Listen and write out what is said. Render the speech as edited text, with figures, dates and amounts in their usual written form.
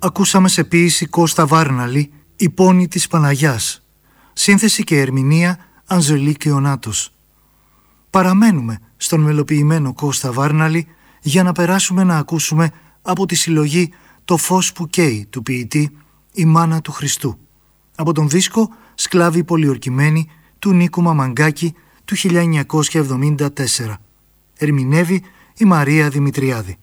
Ακούσαμε σε ποίηση Κώστα Βάρναλη «Η πόνη της Παναγιάς». Σύνθεση και ερμηνεία Ανζελίκη Ονάτος. Παραμένουμε στον μελοποιημένο Κώστα Βάρναλη για να περάσουμε να ακούσουμε από τη συλλογή «Το φως που καίει» του ποιητή «Η μάνα του Χριστού», από τον δίσκο «Σκλάβοι πολιορκημένοι» του Νίκου Μαμαγκάκη του 1974. Ερμηνεύει η Μαρία Δημητριάδη.